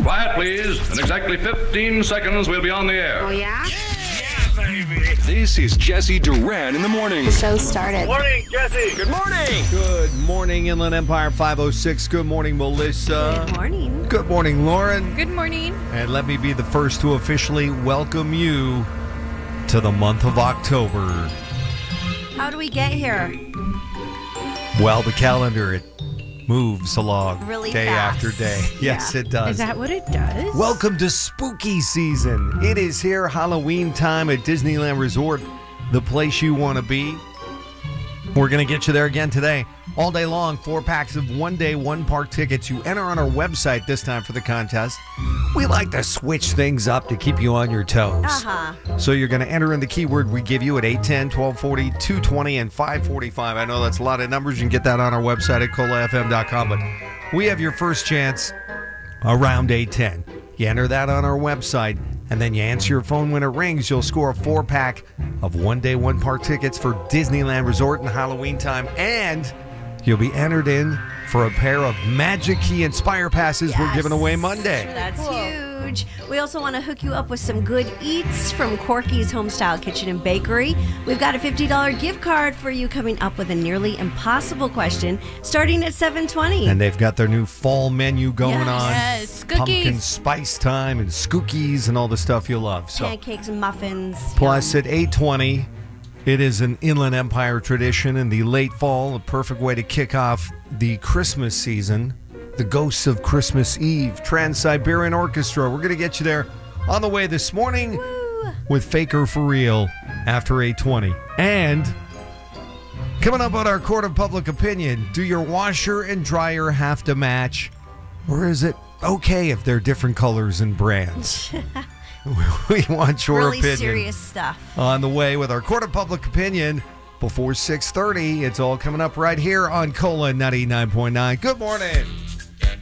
Quiet, please. In exactly 15 seconds, we'll be on the air. Oh, yeah? This is Jesse Duran in the morning. The show started. Morning, Jesse. Good morning. Good morning, Inland Empire 506. Good morning, Melissa. Good morning. Good morning, Lauren. Good morning. And let me be the first to officially welcome you to the month of October. How do we get here? Well, the calendar, it moves along Really day fast. after day. Yes, Yeah. it does. Is that what it does? Welcome to spooky season. It is here, Halloween time at Disneyland Resort, the place you want to be. We're going to get you there again today. All day long, 4 packs of one-day, one-park tickets. You enter on our website this time for the contest. We like to switch things up to keep you on your toes. So you're going to enter in the keyword we give you at 810, 1240, 220, and 545. I know that's a lot of numbers. You can get that on our website at colafm.com. But we have your first chance around 810. You enter that on our website, and then you answer your phone when it rings. You'll score a 4-pack of one-day, one-park tickets for Disneyland Resort and Halloween time. And you'll be entered in for a pair of Magic Key Inspire passes we're giving away Monday. That's huge. We also want to hook you up with some good eats from Corky's Homestyle Kitchen and Bakery. We've got a $50 gift card for you coming up with a nearly impossible question starting at 7:20. And they've got their new fall menu going Yes. on. Yes, Pumpkin cookies. spice time and skookies and all the stuff you love. So Pancakes and muffins. plus Yum. at 8:20, it is an Inland Empire tradition in the late fall, a perfect way to kick off the Christmas season. The Ghosts of Christmas Eve, Trans-Siberian Orchestra. We're going to get you there on the way this morning with Faker for Real after 8:20. And coming up on our Court of Public Opinion, do your washer and dryer have to match? Or is it okay if they're different colors and brands? We want your really opinion. serious stuff. On the way with our Court of Public Opinion before 6:30. It's all coming up right here on Cola 99.9. Good morning.